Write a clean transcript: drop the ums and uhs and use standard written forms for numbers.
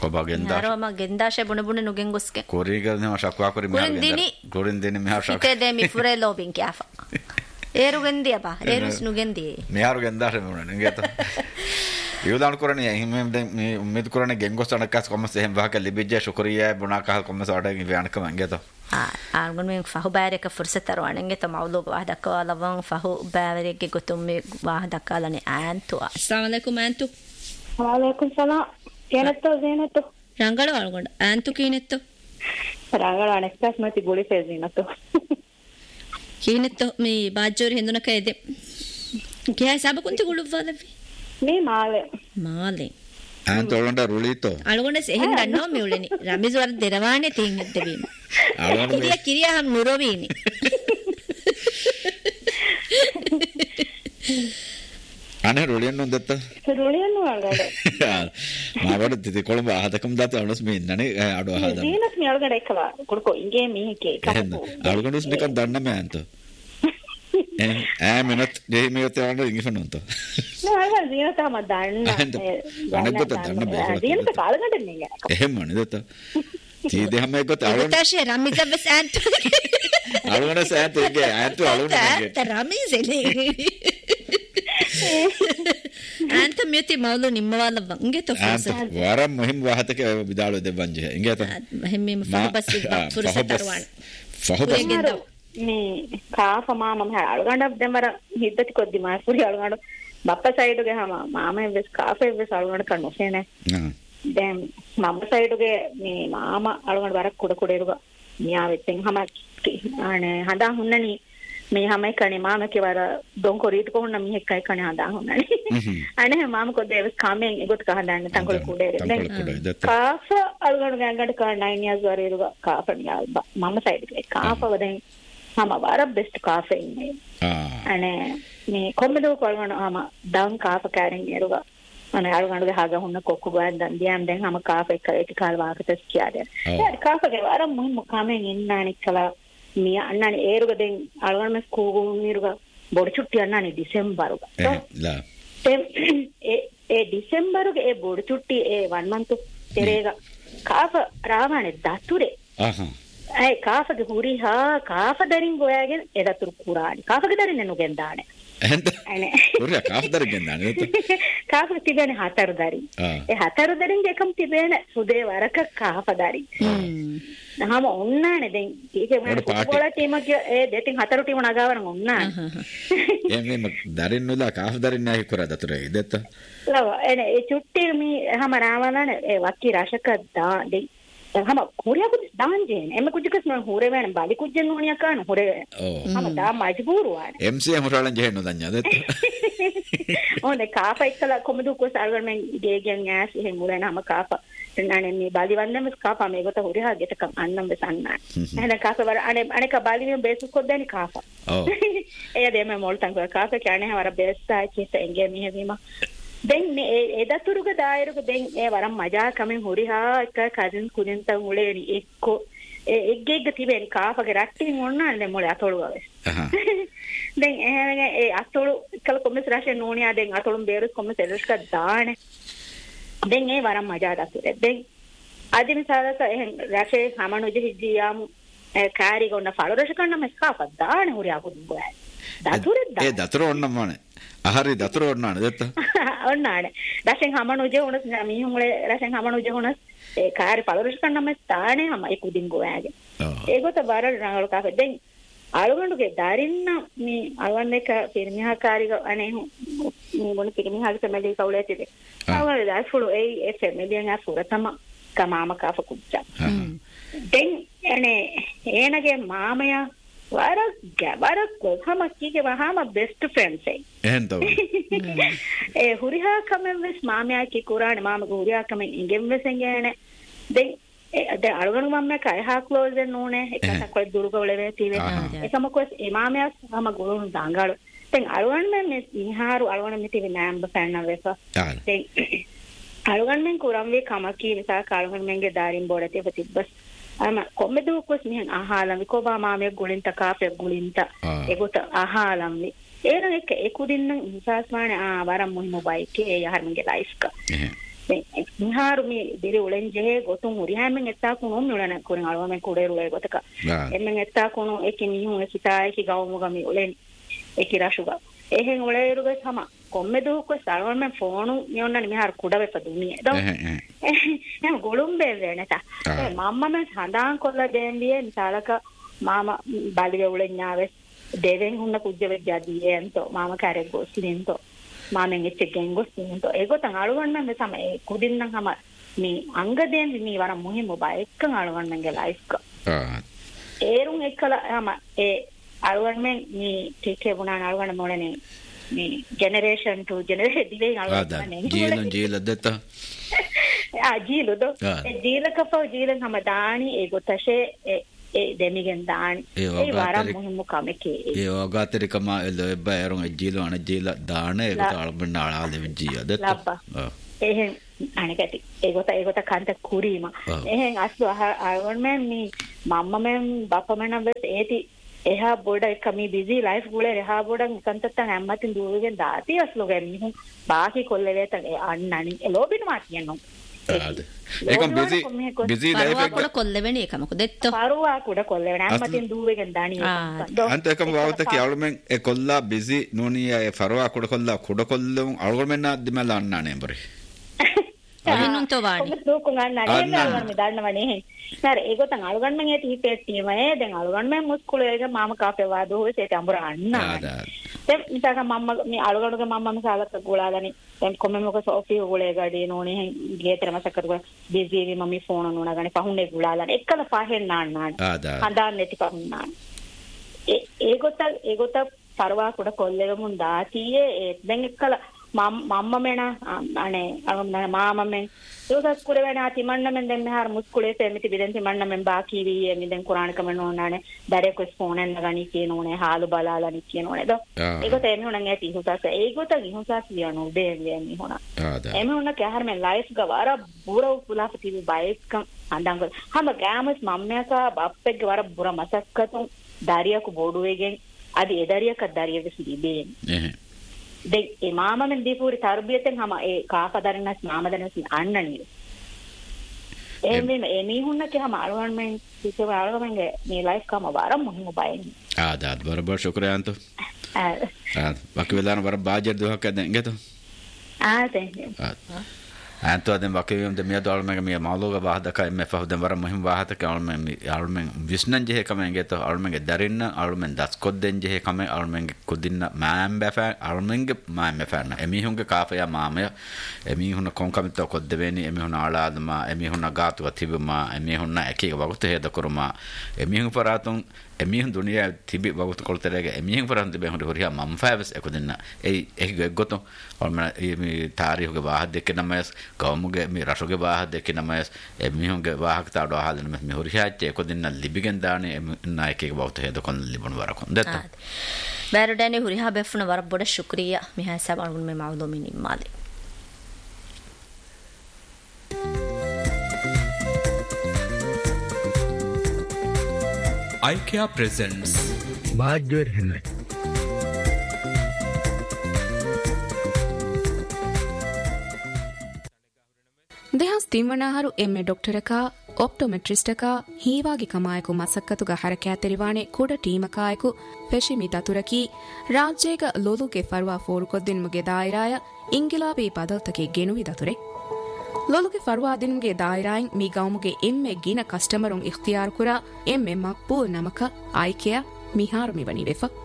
කොබා ගෙන්දා යාරෝම ගෙන්දාෂේ බුණ nugen goske කොරිගල්නේ මශක්වා කොරි මෙහා ගොරින් දෙන්නේ මෙහා ශක් හිතේ දෙමි ෆුරේ ලෝබින් කියාෆා ඒරු ගෙන්දියා බා ඒරුස් nugendi මෙහාරු ගෙන්දාෂේ මොනනේ නේද යෝදාන කරන්නේ එහෙම දැන් මේ උම්මෙද කරන්නේ ගෙන්ගොස් අනකස් කොම්මස් එහෙම වහක ලිබිජ්ජා ශුක්‍රියා බුණා කහ කොම්මස් වඩ විවණක මංගේතෝ ආල්ගොන් මේ ෆහු බෑරක ෆුර්සතර වණන්ගේ තමවලු වහදකවා ලවන් ෆහු බෑරෙක්ගේ ගොතුම් මේ වහදකාලනේ ආන්තු අස්සලාමු අලයිකුම් ආන්තු වලයිකුම් සලාම් ಏನತ್ತೋ ಏನತ್ತೋ ರಂಗಳ ಒಳಗೊಂಡ ಆಂತು ಕೀನೆತ್ತೋ ರಂಗಳ ಅನೆಕ್ಸ್ಪ್ರೆಸ್ ಮತಿ ಗೋಳಿ ಫೇಸ್ ಏನತ್ತೋ ಕೀನೆತ್ತೋ ಮೀ ಬಾಜೋರಿ ಹೆಂದುನ ಕೈದೆ ಕೆ ಸಾಬ ಕುಂತಿ ಗುಳುವಾದವಿ ಮೀ ಮಾಲೆ ಆಂತು ಒಳಗೊಂಡ ರುಳಿತೋ ಅಳಗೊಂಡ ಸೆಹೆನ್ ದನ್ನೋ ಮಿ ಉಳೆನಿ ರಮಿಜ್ ವರ ದೆರವಾನೆ ತೇಂಗದ್ದವಿ ಅಳಗೊಂಡ ಕಿರಿಯ ಹಮ್ ನುರೋವಿನಿ අනේ රොලියන් නොදත්ත රොලියන් වලද මාවඩ තිති කොළඹ ආහදකම් දාත අනුස් මේ ඉන්නනේ අඩු ආහදම් දීනස් මේ අල්ගඩ එකලා කොඩකෝ ඉංගේ මීකේ කපු අල්ගඩුස් නිකන් දන්න මෑන්ත මිනත් දෙහි මේත යවන්න ඉංගිෆනොන්ත නෑ අල්ගඩ දීනස් තම දන්න අනගත දන්න බෑ දීනස් කාලකට නේ එහෙම නේද තීදේ හැම එකත් අල්ගඩ තාෂේ රමිත බසන්ත අල්ගඩ සෑන්තගේ ආන්තු අල්ගඩ ත රමිසෙලේ ಅಂತ ಮ್ಯೂತಿ ಮೌಲು ನಿಮ್ಮವಾಲ ಬಂಗೆ ತೋ ಫುರ್ಸತ್ ವಾರ ಮುಹಿಂ ವಾಹತಕ ಬಿದಾಳು ದೆ ಬಂಜೆ ಇಂಗೆ ತ ಮುಹಿಂ ಫಹಬಸ್ ಫುರ್ಸತ್ ತರವಾಣ ಫಹಬಸ್ ಮೀ ಕಾಫ ಮಾಮ ಅಳಗಂಡ ದೆಮರ ಹಿದ್ದತಿ ಕೊದ್ದಿ ಮಾಸ್ಪುರಿ ಅಳಗಂಡ ಬಪ್ಪ ಸೈಡ್ಗೆ ಹಮ ಮಾಮ ಎವ್ಸ್ ಕಾಫ ಎವ್ಸ್ ಅಳಗಂಡ ಕಣ್ಣು ಸೇನೆ ದೆಂ ಮಮ್ಮ ಸೈಡ್ಗೆ ಮೀ ಮಾಮ ಅಳಗಂಡ ವರ ಕುಡ ಇರುವ ಮಿಯಾವೆತ್ತೆಂ ಹಮ ಆನೆ ಹದಾ ಹುನ್ನನಿ මේ හැමයි කණේ මාමකේ වර ඩොන් කොරීට කොහොන්න මේ එකයි කණේ හදා හොන්නනේ අනේ මාම කොද්ද ඒස් කාමෙන් ඒගොත් කහදාන්න තංකොල කුඩේ දැන් කාෆ අල්ගණ ගංගඩ කා 9 years වර ඉරුව කාෆ නියල් මම සයිඩ් එකේ කාෆ වදෙන් හැම වර බෙස්ට් කාෆ ඉන්නේ අනේ මේ කොම්බදෝ කොල්ගණ හැම ඩවුන් කාෆ කෑරින් ඉරුව අනේ අල්ගණ ගහග හොන්න කොක්කු ගාන් දන් දියම් දැන් හැම කාෆ එක ඒටි කාල වාකතස් කියාද ඒ කාෆගේ වර මොහොම කාමෙන් ඉන්නානික් කලා මිය අන්නනේ ඒරුගදෙන් අලගන්න ස්කූගුන් නිරුග බොඩ චුට්ටි අන්නනේ ඩිසෙම්බරුග ලා ඒ ඩිසෙම්බරුග ඒ බොඩ චුට්ටි ඒ 1 month තෙරේග කාෆ රාවණේ දතුරේ ඒ කාෆගේ හුරිහා කාෆ දරින් ගෝයාගෙන ඒ දතුරු කුරානි කාෆගේ දරින් නුගෙන් දානේ අනේ හුරියා කාෆ දරින් දානේ කාෆ තිබෙනේ හතර දරින් ඒ හතර දරින් එකම තිබෙන සුදේ වරක කාෆ දරින් නහම ඔන්නානේ දැන් ඒකේ මම ෆුට්බෝල් ටීම් එක ඒ දෙතින් හතර ටීම නගාවන ඔන්නානේ එන්නේ දරින් නුලා කාෆ දරින් නැහැ කරා දතුරේ දෙත්ත ලව එනේ ඒ චුට්ටි මේ හැම රාවණනේ ඒ වක්කි රාශක දා දෙයි හැම හොරියා කුද දාන්ජේ එමෙ කුජකස් නෝ හොරේ වෙන බලි කුජෙන් නෝනියා කාන හොරේ හැම දා මජබූරුවානේ එම්සී හොරලන් ජෙහෙන්නු දන්නා දෙත්ත ඕනේ කාෆ එක්කලා කොමදු කොස් අල්ගන් මෙන් ගේගෙන් ඇස් එහෙම මුලන හැම කාෆ නනේ මේ බාලි වන්දම කාපා මේකට හොරියා ගෙටකම් අන්නම් බසන්නා එහෙනම් කාපා වර අනේක බාලි මේ බේස් කොද්දනි කාපා ඔව් ඒ දෙම මොල්තන් කාපා කියන්නේ වර බේස් තාචිත එංගේ මෙහෙවීම දැන් මේ ඒ දතුරුක දායරුක දැන් ඒ වරම් මජා කමෙන් හොරියා එක කසින් කුදෙන්ත මුලේනි එක්කෝ ඒ එක්ගෙග්ග තිබෙනි කාපගේ රැක්ටින් මොන්නානේ මොලේ අතොළු ගාවේ දැන් ඒ අතොළු කල කොමස් රාෂේ නෝනියා දැන් අතොළුම් බේරුස් කොමස් එලස්ක දානේ දැන් ඒ වරම් මජා දතුරේ දැන් ආදිම සාලස එහෙන් රාෂේ හමනුජ හිජියාම් කාරි ගොන්න ෆලරෂ කන්න මස් කාපා දානේ හොරියා කුදුගා දතුරේ ඒ දතුර ඔන්නමනේ අහරි දතුර ඔන්නානේ දෙත්ත ඔන්නානේ රාෂෙන් හමනුජ උනස් මිහුන්ලේ රාෂෙන් හමනුජ උනස් ඒ කාරි ෆලරෂ කන්න මස් දානේ හැම ඒ කුදින් ගෝයාගේ ඒගොත බර රංගල කාපේ දැන් අලුගඬුගේ දරින්න මේ අලවන්න එක පිරිමිහා කාරික අනේ මොන පිරිමිහාගේ ෆැමිලි කවුලේ තිබේ අවුල දාස්ෆුළු ඒ ෆැමිලියන් අසුරතම කමාම කාප කුච්චා දැන් එනේ ඒනගේ මාමයා වරක් කොහම කීගේ වහම බෙස්ට් ෆ්‍රෙන්ඩ්ස් එහෙන් තමයි ඒ හුරිහා කමෙන් වෙස් මාමයා කී කුරානේ මාමගේ හුරිහා කමෙන් ඉගෙන් වෙසෙන් ගෑනේ දැන් දැන් අලුගඬු මම්මයා කයහා ක්ලෝස් වෙන්න ඕනේ එකක් කොයි දුරුකවල වේ තීවේ එකම කොස් ඒ මාමයා සම ගුරුන් දාංගාලු දැන් අලුගඬු මේ නිහාරු අලුගඬු මේ තීවේ නෑම්බ ෆෑන් වෙස දැන් අලුගඬු මෙන් කුරම් වේ කමකී නිසා අලුගඬු මෙන්ගේ දාරින් බෝඩ තිබ තිබ්බස් අම කොම්මෙදු කොස් මිහන් අහාලම් විකෝබා මාමේ ගුලින්ත කාෆේ ගුලින්ත ඒගොත අහාලම් වි ඒන එක එකුදින්න ඉන්සාස්මානේ වරම් මොහි මොබයිල් කේ යහර්මගේ ලයිෆ් ක දැන් miharumi diri ulen jehe gotun urihamen etta kunu mulana kurin alwamen kuderule gotaka emmen etta kunu eki mihun ekita eki gawmugami ulen eki rashuga ehen uleiruge sama kommedu ko salwamen phonu nionna mihar kudawe paduni do em golumbe venata mamma men handan kolla dembiye misalaka mama baliwe ulen nyawe deven hunna kujjave jadi ento mama kare goslento මාමෙන් එච්චෙන් ගොස්සින්තෝ ඒකෝතන් අලුවන්න මේ සම ඒ කුදින්නම් හැම මේ අංගදෙන් මේ වර මුහිම බයික්ක අලුවන්නගේ life ක ඒරුන් එක්කලා හැම ඒ අලුවන්ෙන් මේ ටිකේ වුණා අලුවන්න මොලනේ මේ ජෙනරේෂන් ටු ජෙනරේෂන් දිවේ අලුවන්න ජීලන් දෙත ජීලුදෝ ඒ ජීලකපෝ ජීලන් හැම දානි ඒකෝතෂේ ඒ දෙමිගෙන් දානි ඒ වර මුහිම කමකේ ඒ වගාතරිකම එල්බයරුන් ජීල අන ජීල දාන ඒක අලබන්න ආලෙ ජීයද එහෙන් අනකටි ඒගොත කන්ත කුරීම එහෙන් අස්තු ආවන්මන් මේ මම්මමෙන් බපමෙන් වෙස් ඒති එහා බොඩ කමි බිසි ලයිෆ් ගුලේ එහා බොඩන් කන්තත්තන් හැම්මතින් දුවගෙන් දාති අස්ලෝගෙන් මිහුන් බාකි කොල්ලේ වේතන් අන්නනි ලෝබින මා කියනවා ඒකම් බිසි ලයිෆ් එක කොල්ලෙවෙන එකම කොදෙත්ත පරුවා කුඩ කොල්ලෙවෙන හැම්මතින් දුවගෙන් දානි අන්ත එකම වවත කියවලුමෙන් ඒ කොල්ලා බිසි නෝනිය ඒ පරුවා කුඩ කොල්ලුම් අලුගොල්මෙන් අද්දිමල අන්නානේ බරි අනිනුන් තෝ වානි දුකුන් අන්නනේ අලුගොල්ම දන්නවනේ නර ඒගොතන් අලුගොල්මෙන් ඇති හිතේ තීමේ දැන් අලුගොල්මෙන් මුස්කුලේක මාම කාපේ වාදෝ හොසේ තඹර අන්නා දැන් ඉතක මම්ම මේ අලුගොල්ගේ මම්ම මසාලක ගෝලාදනි දැන් කොමෙමක සෝෆි ගෝලේ ගඩේ නෝනේ ගේතර මසකර බිසි වි මම්මි ෆෝන නෝනගනේ පහුන්නේ ගෝලාදන එක්කල පහෙන් නාන්නාන හඳාන් නැති පහුන්නාන ඒගොත පරවා කුඩ කොල්ලෙමුන් දාතියේ දැන් එක්කල මම්ම මෙන අනේ මාමමෙන් ඒකස් කුඩ වෙන අතිමන්නමෙන් දැන් මෙහාර මුස්කුලේ සෙමිති බිදෙන් තිමන්නමෙන් බාකී වී මිදෙන් කුරාණකම නෝනානේ දඩේ කොස් ෆෝන් එක ගනි කියනෝනේ හාලු බලාලානි කියනෝනේ දෝ ඒකත එමු නං ඇති හුසස් ඒකත ගිහුසස් වියනෝ දෙවියන් නිහොනා එමු නං කහර මෙන් ලයිෆ් ගවර බුරෝ පුලාපති බයික් අඳංග හැම ගෑමස් මම්මයක බප්පෙක් වර බුර මසක්කතු දරියක බෝඩුවේගෙන් අදි එදරියක දරියක සිබේ දෙ ඒ මාමෙන් දීපුරි තර්බියතෙන් හැම ඒ කාපදරනස් මාමදනස් අන්නනි එමෙ එමිහුන්නක හැම අලුවන්මෙන් කිසිම අලුවන්ගේ මේ ලයිෆ් කම වර මොහිම බයින් ආදාත් බරබර ශුක්‍රියාන්ත बाकी वेला बर बाजर दोहा के देंगे तो thank you anto adem bakke de me dol me maluga bahda ka me fahden bar muhim bahata ka almen visnan je kame ge to almen ge darinna almen das kodden je kame almen ge kodinna maam befa almen ge maam befa na emi hunge kafa ya maama emi hunna konkam to koddeveni emi hunna aladma emi hunna gatu atibma emi hunna ekige wagut heda kurma emi hun paratun emi hun dunia tibi wagut kolterege emi hun paran tibe hun horiya mam faves ekodinna ei ekige goto almen emi tarikh ge bahad dekke namas gawmuge mi rashuge bahad dekke namas emi hun ge bahak ta do halin me horiya che ekodinna libigen daane na ekige wagut heda kon libun warakon detta bærudane horiya befuna war boda shukriya miha sabalun me mawlumi nimmali IKEA presents Bajur Henry දෙහස් තිම්වනාහරු එම්මෙ ඩොක්ටරකා ඔප්ටොමෙට්‍රිස්ටකා හීවාගේ කමායකු මසක්කතුග හරකෑතෙරිවානේ කුඩ ටීමකායකු ෆෙෂිමි දතුරකී ರಾಜ್ಯೇಗ ಲೋಲುಗೆ ಫರ್ವಾ ಫೋರುಕೊದ್ದಿನ್ಮುಗೆ ದಾಯಿರಾಯ ಇಂಗಿಲಾಬಿ ಪದಲ್ತಕೆ ಗೆನುವಿ ದತುರೆ ಲೋಲುಗೆ ಫರ್ವಾ ದಿನ್ಮುಗೆ ದಾಯಿರಾಯಿನ್ me ಗೌಮುಗೆ ಎಮ್ಮೆ ಗಿನ ಕಸ್ಟಮರುನ್ ಇಖ್ತಿಯಾರ್ ಕುರಾ ಎಮ್ಮೆ ಮಕ್ಬೂಲ್ ನಮಕ ಐಕೆಯ ಮಿಹಾರು ಮಿವನಿ ವೆಫ